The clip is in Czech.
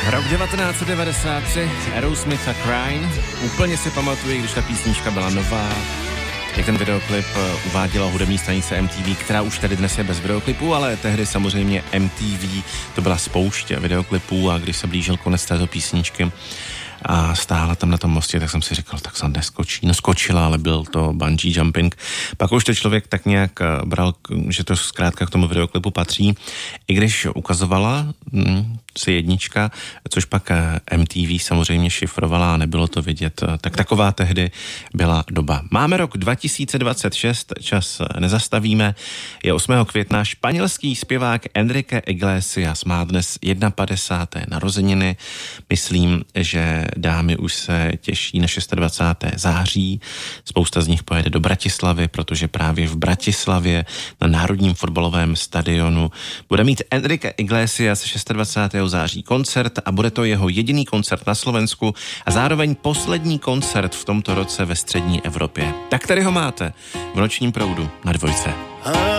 Rok 1993, Aerosmith a Crying. Úplně si pamatuju, když ta písnička byla nová, jak ten videoklip uváděla hudební stanice MTV, která už tady dnes je bez videoklipů, ale tehdy samozřejmě MTV to byla spouště videoklipů a když se blížil konec této písničky a stála tam na tom mostě, tak jsem si říkal, tak se neskočí. No skočila, ale byl to bungee jumping. Pak už to člověk tak nějak bral, že to zkrátka k tomu videoklipu patří. I když ukazovala si jednička, což pak MTV samozřejmě šifrovala a nebylo to vidět, tak taková tehdy byla doba. Máme rok 2026, čas nezastavíme. Je 8. května, španělský zpěvák Enrique Iglesias má dnes 51. narozeniny. Myslím, že dámy už se těší na 26. září. Spousta z nich pojede do Bratislavy, protože právě v Bratislavě na Národním fotbalovém stadionu bude mít Enrique Iglesias 26. září koncert a bude to jeho jediný koncert na Slovensku a zároveň poslední koncert v tomto roce ve střední Evropě. Tak tady ho máte v Nočním proudu na Dvojce.